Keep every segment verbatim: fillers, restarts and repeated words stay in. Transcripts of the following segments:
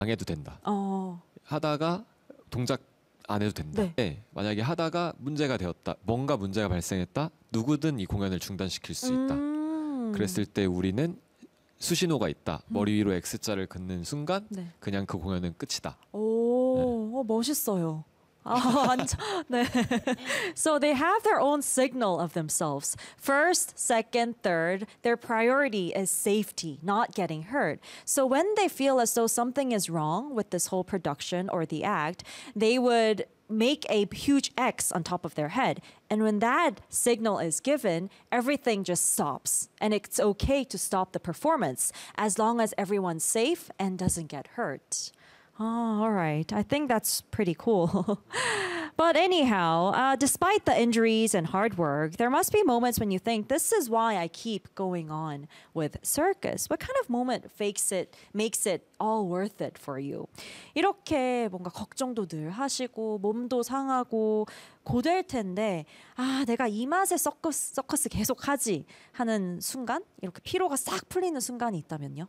해도 된다. 어. 하다가 동작 안 해도 된다. 네. 네. 만약에 하다가 문제가 되었다. 뭔가 문제가 발생했다. 누구든 이 공연을 중단시킬 수 있다. 음. 그랬을 때 우리는 수신호가 있다. 머리 위로 X자를 긋는 순간 네. 그냥 그 공연은 끝이다. 오, 네. 어, 멋있어요. 아, 완전, 네. So they have their own signal of themselves. First, second, third, their priority is safety, not getting hurt. So when they feel as though something is wrong with this whole production or the act, they would make a huge X on top of their head. And when that signal is given, everything just stops. And it's okay to stop the performance as long as everyone's safe and doesn't get hurt. Oh, all right. I think that's pretty cool. But anyhow, uh, despite the injuries and hard work, there must be moments when you think, this is why I keep going on with circus. What kind of moment fakes it, makes it all worth it for you? 이렇게 뭔가 걱정도 늘 하시고 몸도 상하고 고될 텐데 아 내가 이 맛에 서커스, 서커스 계속 하지 하는 순간 이렇게 피로가 싹 풀리는 순간이 있다면요?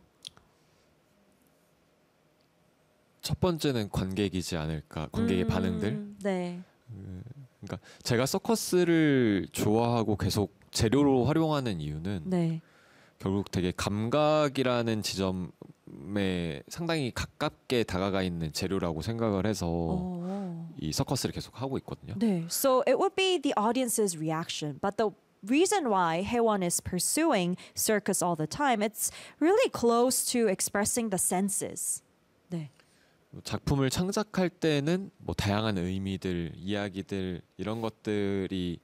첫 번째는 관객이지 않을까. 관객의 음, 반응들. 네. 그러니까 제가 서커스를 좋아하고 계속 재료로 활용하는 이유는 네. 결국 되게 감각이라는 지점에 상당히 가깝게 다가가 있는 재료라고 생각을 해서 오. 이 서커스를 계속 하고 있거든요. 네. So it would be the audience's reaction, but the reason why Haewon is pursuing circus all the time, it's really close to expressing the senses. 네. 작품을 창작할 때는 뭐 다양한 의미들, 이야기들 이런 것들이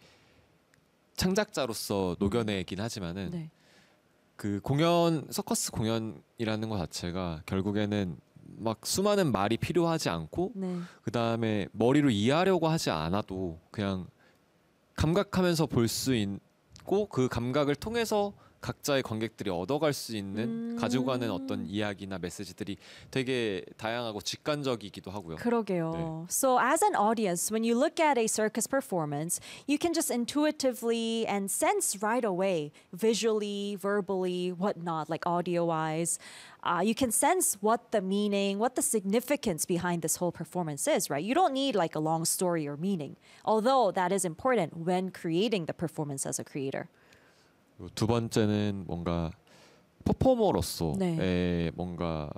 창작자로서 녹여내긴 하지만은 네. 그 공연 서커스 공연이라는 것 자체가 결국에는 막 수많은 말이 필요하지 않고 네. 그 다음에 머리로 이해하려고 하지 않아도 그냥 감각하면서 볼 수 있고 그 감각을 통해서 각자의 관객들이 얻어갈 수 있는 음. 가지고 가는 어떤 이야기나 메시지들이 되게 다양하고 직관적이기도 하고요. 그러게요. 네. So as an audience, when you look at a circus performance, you can just intuitively and sense right away, visually, verbally, whatnot, like audio-wise. Uh, you can sense what the meaning, what the significance behind this whole performance is, right? You don't need like a long story or meaning, although that is important when creating the performance as a creator. 두 번째는 뭔가 퍼포머로서의 네. 뭔가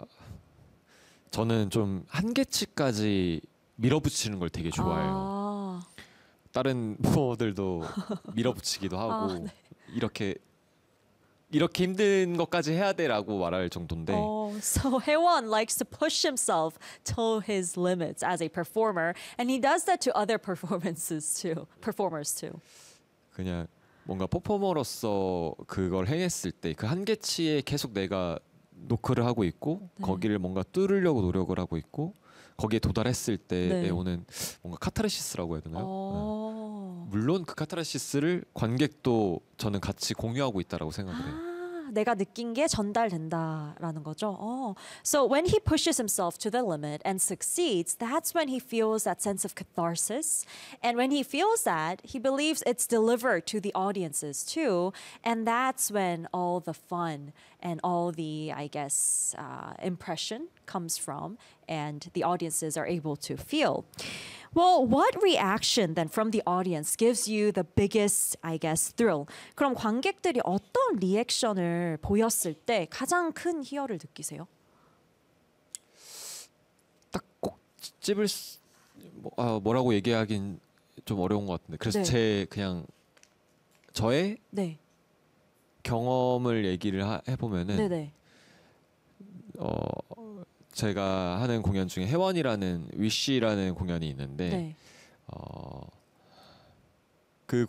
저는 좀 한계치까지 밀어붙이는 걸 되게 좋아해요. 아. 다른 퍼포머들도 밀어붙이기도 하고 아, 네. 이렇게 이렇게 힘든 것까지 해야 돼라고 말할 정도인데 Oh, so Haewon likes to push himself to his limits as a performer, and he does that to other performances too, performers too. 그냥 뭔가 퍼포머로서 그걸 해냈을 때 그 한계치에 계속 내가 노크를 하고 있고 네. 거기를 뭔가 뚫으려고 노력을 하고 있고 거기에 도달했을 때에 네. 오는 뭔가 카타르시스라고 해야 되나요? 어. 네. 물론 그 카타르시스를 관객도 저는 같이 공유하고 있다라고 생각을 해요. 아, 내가 느낀 게 전달된다라는 거죠. Oh. So when he pushes himself to the limit and succeeds, that's when he feels that sense of catharsis. And when he feels that, he believes it's delivered to the audiences too. And that's when all the fun and all the, I guess, uh, impression comes from and the audiences are able to feel. Well, what reaction then from the audience gives you the biggest, I guess, thrill? 그럼 관객들이 어떤 리액션을 보였을 때 가장 큰 희열을 느끼세요? 딱 꼭 찝을 수, 뭐, 아, 뭐라고 얘기하긴 좀 어려운 것 같은데 그래서 네. 제 그냥 저의 네. 경험을 얘기를 하, 해보면은 네네. 어, 제가 하는 공연 중에 해원이라는 위시라는 공연이 있는데 네. 어, 그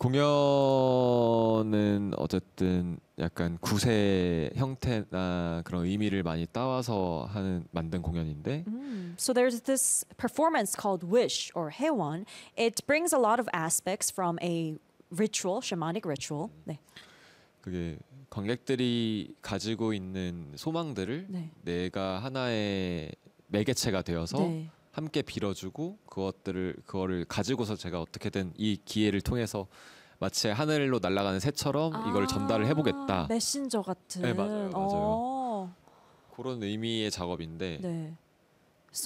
공연은 어쨌든 약간 구세 형태나 그런 의미를 많이 따와서 하는 만든 공연인데 Mm. So there's this performance called Wish or Haewon. It brings a lot of aspects from a ritual, shamanic ritual. 네. 그게 관객들이 가지고 있는 소망들을 네. 내가 하나의 매개체가 되어서 네. 함께 빌어주고 그것들을 그거를 가지고서 제가 어떻게든 이 기회를 통해서 마치 하늘로 날아가는 새처럼 이걸 전달을 해보겠다. 메신저 같은. 네, 맞아요, 맞아요. 어. 그런 의미의 작업인데 네.